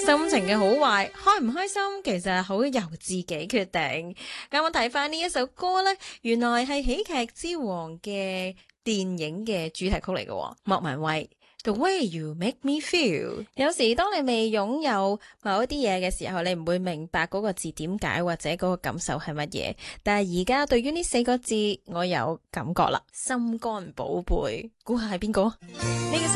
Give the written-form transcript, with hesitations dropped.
心情嘅好壞，開唔開心，其實係好由自己決定。咁我睇翻呢一首歌呢，原來係喜劇之王嘅電影嘅主題曲嚟嘅，莫文蔚。The way you make me feel。有時當你未擁有某一啲嘢嘅時候，你唔會明白嗰個字點解或者嗰個感受係乜嘢。但係而家對於呢4個字，我有感覺啦，心肝寶貝，估下係邊個？呢個